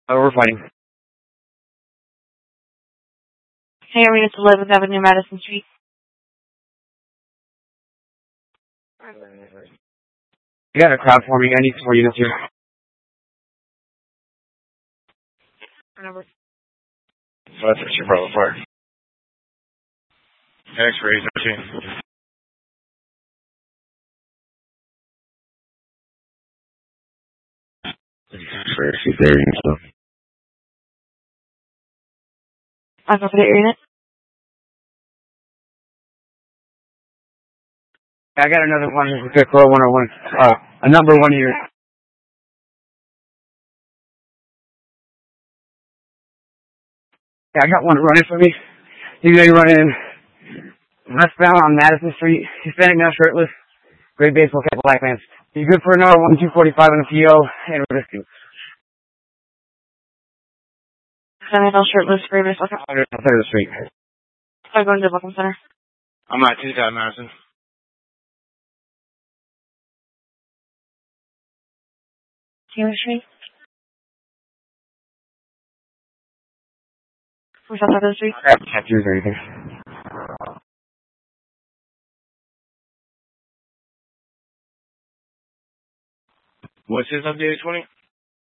Oh, we're fighting. Hey, Arena to 11th Avenue, Madison Street. You got a crowd forming. I need some more units here. Number. So that's your problem for. X-rays, okay. X-rays, see there and stuff. I'll go for the unit. I got another one. Quick row 101. A number one here. Yeah, I got one running for me. He's gonna run in westbound on Madison Street. Hispanic male, shirtless, gray baseball cap, black pants. He's good for an hour, 245 on the PO, and we're just Hispanic male, shirtless, gray baseball cap. I'll clear the street. I'm going to the Welcome Center. I'm at 2,000 Madison. Taylor Street. We're south of the street. I have tattoos or anything. What's his updated 20?